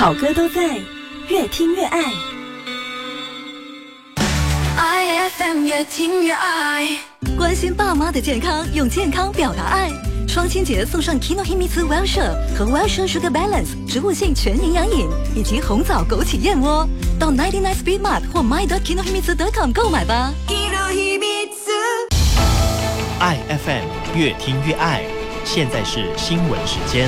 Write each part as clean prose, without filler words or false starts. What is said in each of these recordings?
好歌都在，越听越爱。 IFM 越听越爱， 关心爸妈的健康，用健康表达爱。双亲节送上 Kinohimitsu Wellshire 和 Wellshire Sugar Balance 植物性全营养饮，以及红枣枸杞燕窝，到99 Speed Mart 或 my.kinohimitsu.com 购买吧。 IFM 越听越爱，现在是新闻时间。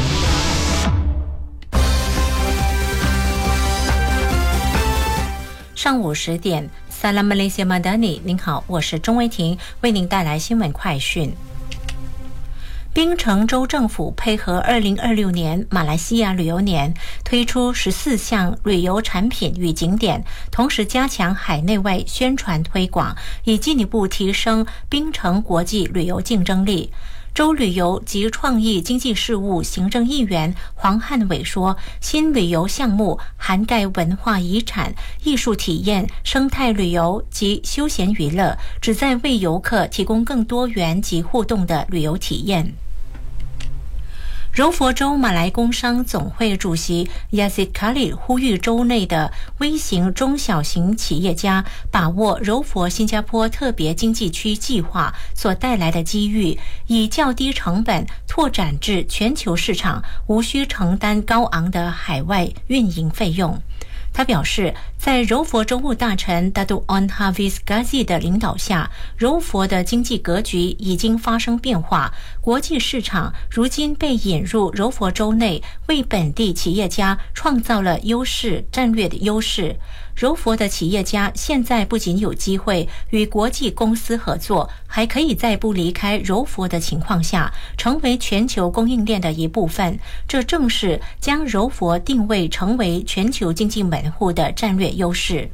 上午10点 Salam Malaysia Madani， 您好，我是钟维婷，为您带来新闻快讯。槟城州政府配合2026年马来西亚旅游年，推出14项旅游产品与景点，同时加强海内外宣传推广，以进一步提升槟城国际旅游竞争力。州旅游及创意经济事务行政议员黄汉伟说，新旅游项目涵盖文化遗产、艺术体验、生态旅游及休闲娱乐，旨在为游客提供更多元及互动的旅游体验。柔佛州马来工商总会主席 Yazid Khalid 呼吁州内的微型中小型企业家把握柔佛新加坡特别经济区计划所带来的机遇，以较低成本拓展至全球市场，无需承担高昂的海外运营费用。他表示，在柔佛州务大臣 Datuk Onn Hafiz Ghazi 的领导下，柔佛的经济格局已经发生变化，国际市场如今被引入柔佛州内，为本地企业家创造了战略的优势。柔佛的企业家现在不仅有机会与国际公司合作，还可以在不离开柔佛的情况下，成为全球供应链的一部分。这正是将柔佛定位成为全球经济门户的战略优势。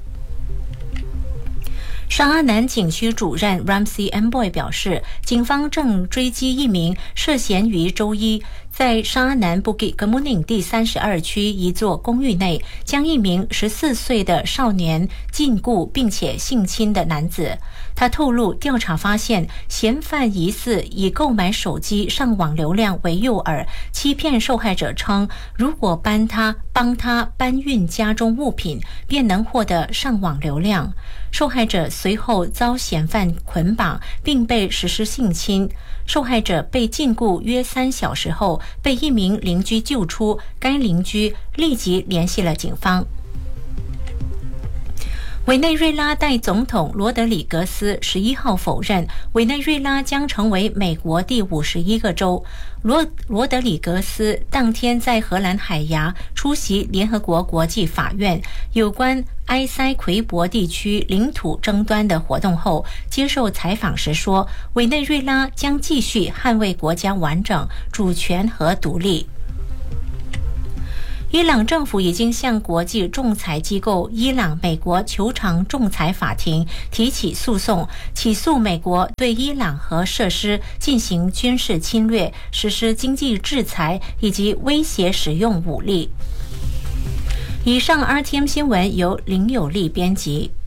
上阿南警区主任 Ramsey Amboy 表示，警方正追击一名涉嫌于周一在上阿南 Bukit Kemuning 第32区一座公寓内将一名14岁的少年禁锢并且性侵的男子。他透露，调查发现嫌犯疑似以购买手机上网流量为诱饵，欺骗受害者称，如果帮他搬运家中物品，便能获得上网流量。受害者随后遭嫌犯捆绑，并被实施性侵。受害者被禁锢约3小时后，被一名邻居救出，该邻居立即联系了警方。委内瑞拉代总统罗德里格斯11号否认委内瑞拉将成为美国第51个州。罗德里格斯当天在荷兰海牙出席联合国国际法院有关埃塞奎博地区领土争端的活动后，接受采访时说，委内瑞拉将继续捍卫国家完整、主权和独立。伊朗政府已经向国际仲裁机构伊朗美国求偿仲裁法庭提起诉讼，起诉美国对伊朗核设施进行军事侵略、实施经济制裁以及威胁使用武力。以上 RTM 新闻由林有利编辑。